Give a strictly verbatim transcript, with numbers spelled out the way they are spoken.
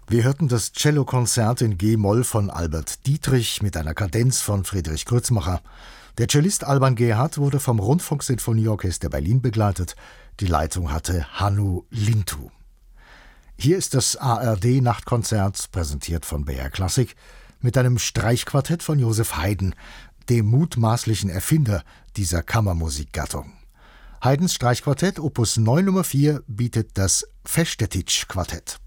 Wir hörten das Cellokonzert in G-Moll von Albert Dietrich mit einer Kadenz von Friedrich Grützmacher. Der Cellist Alban Gerhardt wurde vom Rundfunksinfonieorchester Berlin begleitet. Die Leitung hatte Hannu Lintu. Hier ist das A R D-Nachtkonzert, präsentiert von B R Klassik, mit einem Streichquartett von Joseph Haydn, dem mutmaßlichen Erfinder dieser Kammermusikgattung. Haydns Streichquartett Opus neun Nummer vier bietet das Festetić-Quartett.